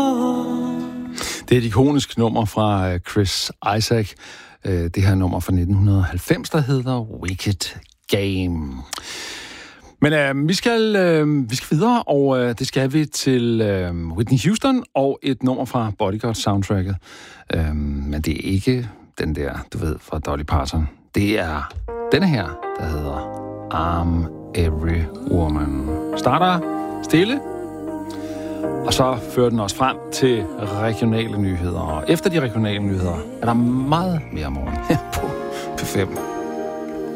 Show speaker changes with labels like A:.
A: Det er et ikonisk nummer fra Chris Isaak. Det her nummer fra 1990, der hedder Wicked Game. Men vi skal videre, og det skal vi til Whitney Houston og et nummer fra Bodyguard-soundtracket. Men det er ikke den der, du ved, fra Dolly Parton. Det er denne her, der hedder I'm Every Woman. Starter stille, og så fører den os frem til regionale nyheder. Og efter de regionale nyheder er der meget mere morgen her på P5.